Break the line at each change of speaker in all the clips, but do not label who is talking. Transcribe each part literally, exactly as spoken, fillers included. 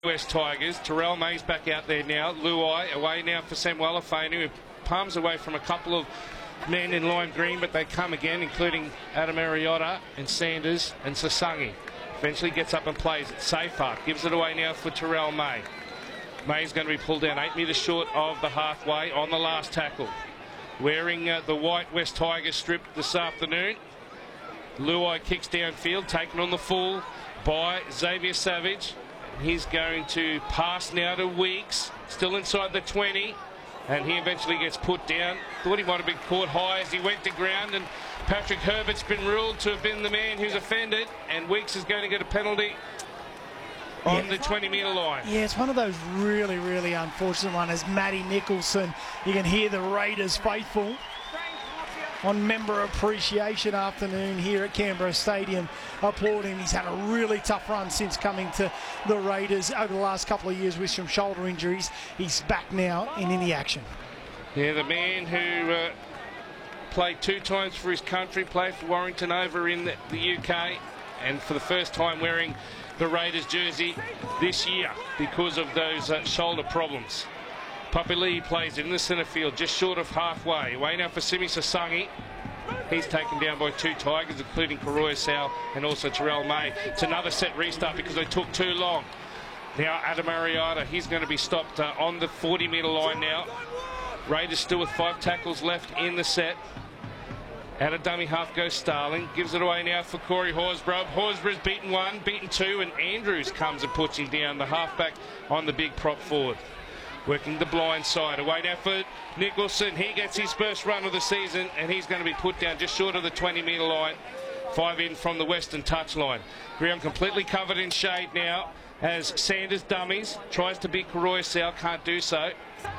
West Tigers. Terrell May's back out there now. Luai away now for Samuela Fainu, who palms away from a couple of men in lime green, but they come again, including Adam Ariotta and Sanders and Sasangi. Eventually gets up and plays it. Safer gives it away now for Terrell May. May's going to be pulled down eight metres short of the halfway on the last tackle. Wearing uh, the white West Tigers strip this afternoon. Luai kicks downfield, taken on the full by Xavier Savage. He's going to pass now to Weeks, still inside the twenty, and he eventually gets put down. Thought he might have been caught high as he went to ground, and Patrick Herbert's been ruled to have been the man who's offended, and Weeks is going to get a penalty on yeah. the twenty metre line.
Yeah, it's one of those really, really unfortunate ones. As Matty Nicholson, you can hear the Raiders faithful on Member Appreciation Afternoon here at Canberra Stadium applauding. He's had a really tough run since coming to the Raiders over the last couple of years with some shoulder injuries. He's back now and in the action.
Yeah, the man who uh, played two times for his country, played for Warrington over in the, the U K, and for the first time wearing the Raiders jersey this year because of those uh, shoulder problems. Papali'i plays it in the centre field, just short of halfway. Away now for Simi Sasangi. He's taken down by two Tigers, including Karoya Sal and also Terrell May. It's another set restart because they took too long. Now Adam Ariotta, he's going to be stopped uh, on the forty metre line now. Raiders still with five tackles left in the set. Out of dummy half goes Starling. Gives it away now for Corey Horsburgh. Horsburgh's beaten one, beaten two, and Andrews comes and puts him down, the halfback on the big prop forward. Working the blind side. Away now for Nicholson. He gets his first run of the season, and he's going to be put down just short of the twenty metre line. Five in from the western touchline. Ground completely covered in shade now as Sanders dummies. Tries to beat Karoya Sal, can't do so.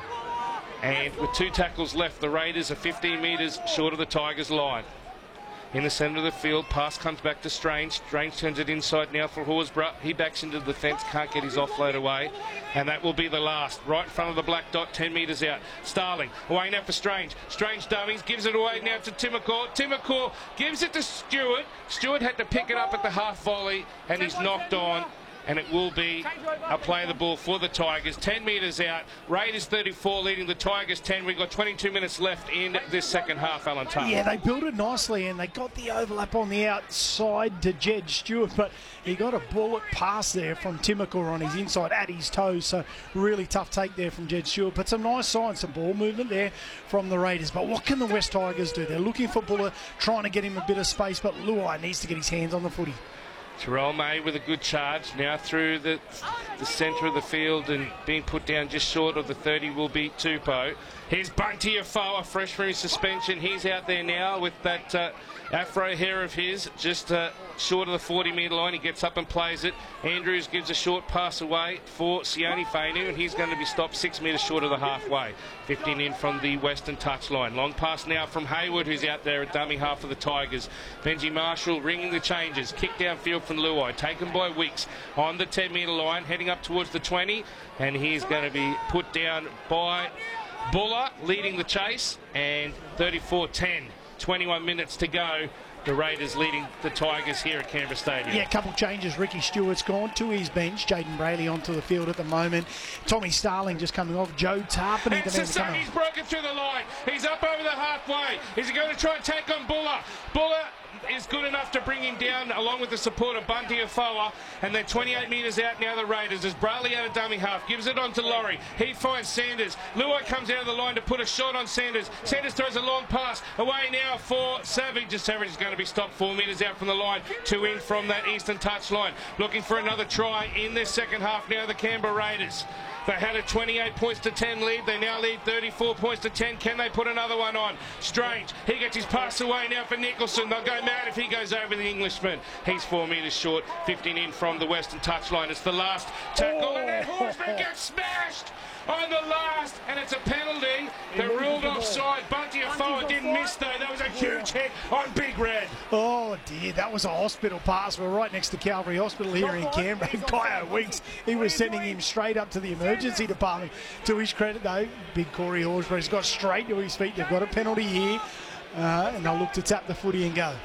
And with two tackles left, the Raiders are fifteen metres short of the Tigers' line. In the centre of the field, pass comes back to Strange. Strange turns it inside now for Horsburgh. He backs into the fence, can't get his offload away. And that will be the last. Right in front of the black dot, ten metres out. Starling, away now for Strange. Strange dummies, gives it away now to Timokor. Timokor gives it to Stewart. Stewart had to pick it up at the half volley, and he's knocked on. And it will be a play of the ball for the Tigers. ten metres out. Raiders thirty-four leading the Tigers ten. We've got twenty-two minutes left in this second half, Alan Taylor.
Yeah, they built it nicely and they got the overlap on the outside to Jed Stewart, but he got a bullet pass there from Timokor on his inside at his toes. So really tough take there from Jed Stewart. But some nice signs, some ball movement there from the Raiders. But what can the West Tigers do? They're looking for Buller, trying to get him a bit of space, but Luai needs to get his hands on the footy.
Terrell May with a good charge now through the, the centre of the field and being put down just short of the thirty will be Tupou. Here's Bunty Afoa, fresh from his suspension. He's out there now with that uh, afro hair of his, just uh, short of the forty metre line. He gets up and plays it. Andrews gives a short pass away for Sione Fainu, and he's going to be stopped six metres short of the halfway. fifteen in from the western touchline. Long pass now from Hayward, who's out there at dummy half of the Tigers. Benji Marshall ringing the changes. Kick downfield from Luai, taken by Weeks on the ten metre line, heading up towards the twenty, and he's going to be put down by Buller, leading the chase, and thirty-four ten, twenty-one minutes to go. The Raiders leading the Tigers here at Canberra Stadium.
Yeah, a couple changes. Ricky Stewart's gone to his bench. Jaden Brayley onto the field at the moment. Tommy Starling just coming off. Joe Tarpany.
And Sasangi's broken through the line. He's up over the halfway. Is he going to try and take on Buller? Buller is good enough to bring him down along with the support of Bunty Afoa, and then twenty-eight metres out now the Raiders as Brayley out of dummy half gives it on to Laurie. He finds Sanders. Luai comes out of the line to put a shot on Sanders. Sanders throws a long pass away now for Savage. Savage is going to be stopped four metres out from the line, two in from that eastern touch line. Looking for another try in this second half now, the Canberra Raiders. They had a twenty-eight points to ten lead. They now lead thirty-four points to ten. Can they put another one on? Strange. He gets his pass away now for Nicholson. They'll go mad if he goes over the Englishman. He's four metres short. fifteen in from the western touchline. It's the last tackle. Oh. And then Horsburgh gets smashed on the last, and it's a penalty. They're ruled offside. Bunty Afoa didn't miss though. That was a huge hit on Big Red.
Oh dear, that was a hospital pass. We're right next to Calvary Hospital here in Canberra. Kyo Weeks, he was sending him straight up to the emergency department. To his credit though, big Corey Horsburgh's got straight to his feet. They've got a penalty here, uh, and they'll look to tap the footy and go.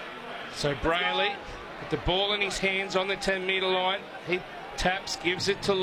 So Brayley, with the ball in his hands on the ten metre line, he taps, gives it to